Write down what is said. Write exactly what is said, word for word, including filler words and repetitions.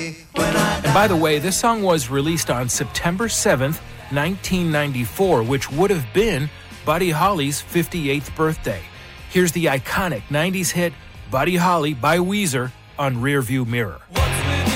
And by the way, this song was released on September seventh, nineteen ninety-four, which would have been Buddy Holly's fifty-eighth birthday. Here's the iconic nineties hit Buddy Holly by Weezer on Rearview Mirror.